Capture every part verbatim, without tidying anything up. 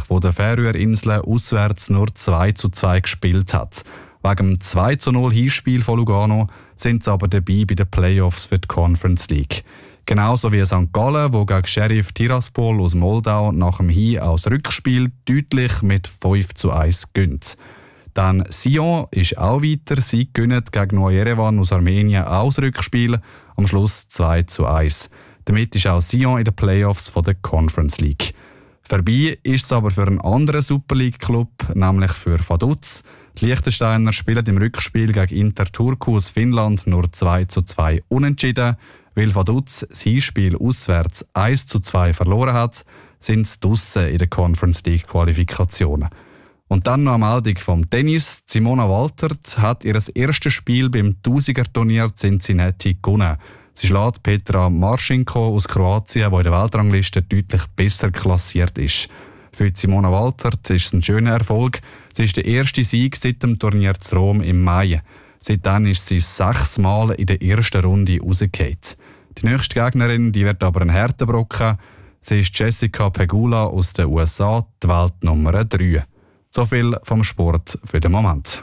wo der Färöerinseln auswärts nur zwei zu zwei gespielt hat. Wegen dem zwei zu null Hinspiel von Lugano sind sie aber dabei bei den Playoffs für die Conference League. Genauso wie Sankt Gallen, wo gegen Sheriff Tiraspol aus Moldau nach dem Hin aus Rückspiel deutlich mit fünf zu eins gönnt. Dann Sion ist auch weiter. Sie gewinnen gegen Neu-Jerewan aus Armenien auch das Rückspiel. Am Schluss zwei zu eins. Damit ist auch Sion in den Playoffs von der Conference League. Vorbei ist es aber für einen anderen Super League-Club, nämlich für Vaduz. Die Liechtensteiner spielen im Rückspiel gegen Inter Turku aus Finnland nur zwei zu zwei unentschieden. Weil Vaduz das Hinspiel auswärts eins zu zwei verloren hat, sind sie draussen in den Conference League Qualifikationen. Und dann noch eine Meldung vom Tennis. Simona Waltert hat ihr erstes Spiel beim Tausiger-Turnier Cincinnati gewonnen. Sie schlägt Petra Marcinko aus Kroatien, die in der Weltrangliste deutlich besser klassiert ist. Für Simona Waltert ist es ein schöner Erfolg. Sie ist der erste Sieg seit dem Turnier zu Rom im Mai. Seitdem ist sie sechsmal in der ersten Runde rausgefallen. Die nächste Gegnerin die wird aber ein harter Brocken. Sie ist Jessica Pegula aus den U S A, die Weltnummer drei. So viel vom Sport für den Moment.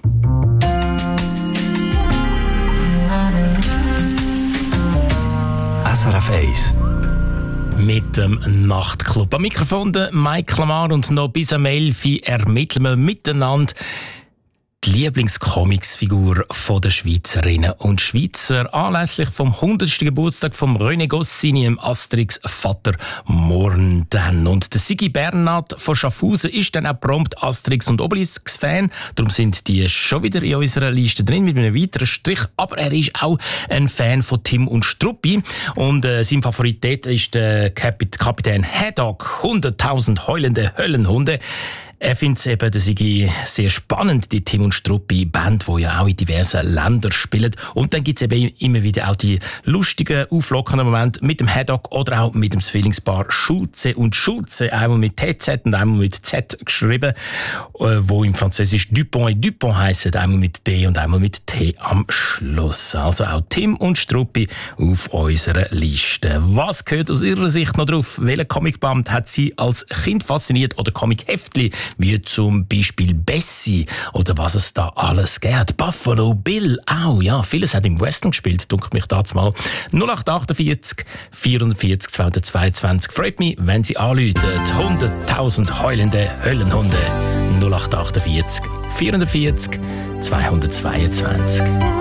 S R F eins mit dem Nachtclub. Am Mikrofon der Mike Lamar und noch bis am elf Uhr ermitteln wir miteinander die Lieblingscomicsfigur der Schweizerinnen und Schweizer anlässlich vom hundertsten Geburtstag von René Goscinny, dem Asterix-Vater, morgen dann. Und der Sigi Bernhard von Schaffhausen ist dann auch prompt Asterix- und Obelix-Fan. Darum sind die schon wieder in unserer Liste drin mit einem weiteren Strich. Aber er ist auch ein Fan von Tim und Struppi. Und äh, sein Favorit ist der Kapit- Kapitän Haddock, hunderttausend heulende Höllenhunde. Er findet es eben, das sei sehr spannend, die Tim und Struppi Band, die ja auch in diversen Ländern spielen. Und dann gibt es eben immer wieder auch die lustigen, auflockenden Momente mit dem Haddock oder auch mit dem Zwillingspaar Schulze und Schulze, einmal mit T Z und einmal mit Z geschrieben, wo im Französisch Dupont et Dupont heissen, einmal mit D und einmal mit T am Schluss. Also auch Tim und Struppi auf unserer Liste. Was gehört aus Ihrer Sicht noch drauf? Welcher Comicband hat Sie als Kind fasziniert oder Comicheftli? Wie zum Beispiel Bessie oder was es da alles gibt. Buffalo Bill auch, ja, vieles hat im Western gespielt, dunkelt mich da mal. null acht achtundvierzig vierundvierzig zweihundertzweiundzwanzig. Freut mich, wenn Sie anrufen. hunderttausend heulende Höllenhunde. null acht achtundvierzig vierundvierzig zweihundertzweiundzwanzig.